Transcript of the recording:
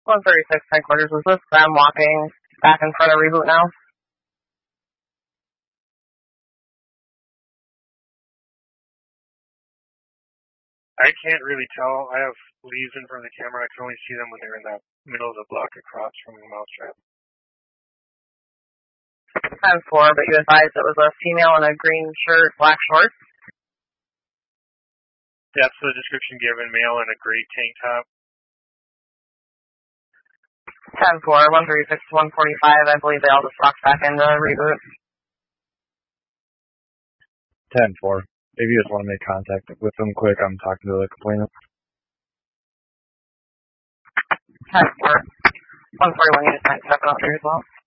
136 headquarters. Was this them walking back in front of Reboot now? I can't really tell. I have leaves in front of the camera. I can only see them when they're in that middle of the block across from the mousetrap. 10-4, but you advised it was a female in a green shirt, black shorts? That's the description given, male in a gray tank top. 10-4, 136 to 145. I believe they all just walked back into Reboot. 10-4. If you just want to make contact with them quick, I'm talking to the complainant. 10-4. 141, you just might step out there as well.